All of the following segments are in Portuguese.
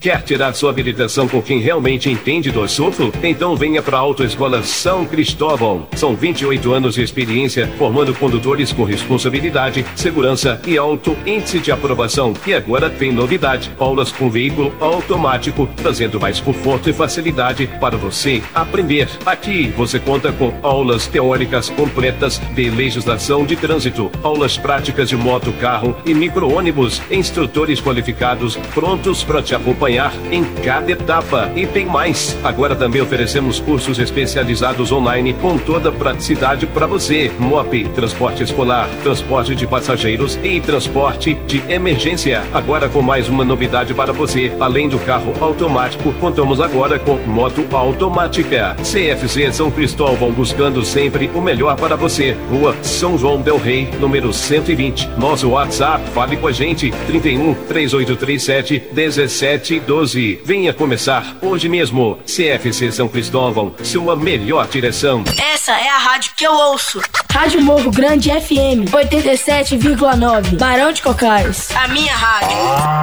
Quer tirar sua habilitação com quem realmente entende do assunto? Então venha para a Autoescola São Cristóvão. São 28 anos de experiência formando condutores com responsabilidade, segurança e alto índice de aprovação. E agora tem novidade: aulas com veículo automático, trazendo mais conforto e facilidade para você aprender. Aqui você conta com aulas teóricas completas de legislação de trânsito, aulas práticas de moto, carro e micro-ônibus, instrutores qualificados prontos para te acompanhar em cada etapa. E tem mais: agora também oferecemos cursos especializados online com toda a praticidade para você. MOP, transporte escolar, transporte de passageiros e transporte de emergência. Agora com mais uma novidade para você: além do carro automático, contamos agora com moto automática. CFC São Cristóvão, buscando sempre o melhor para você. Rua São João del Rei, número 120. Nosso WhatsApp, fale com a gente: 31 3837 1712. Venha começar hoje mesmo. CFC São Cristóvão, sua melhor direção. Essa é a rádio que eu ouço. Rádio Morro Grande FM 87,9, Barão de Cocais. A minha rádio.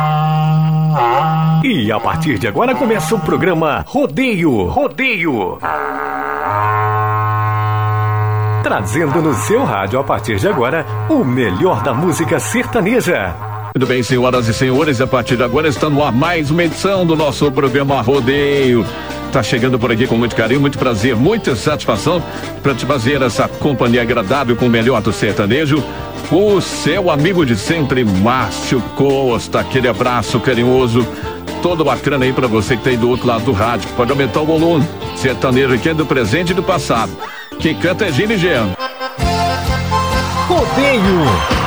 E a partir de agora começa o programa Rodeio. Trazendo no seu rádio a partir de agora o melhor da música sertaneja. Muito bem, senhoras e senhores, a partir de agora está no ar mais uma edição do nosso programa Rodeio. Tá chegando por aqui com muito carinho, muito prazer, muita satisfação para te fazer essa companhia agradável com o melhor do sertanejo. O seu amigo de sempre, Márcio Costa. Aquele abraço carinhoso, todo bacana aí para você que tá aí do outro lado do rádio. Pode aumentar o volume. Sertanejo aqui é do presente e do passado. Quem canta é Gino e Geno. Rodeio.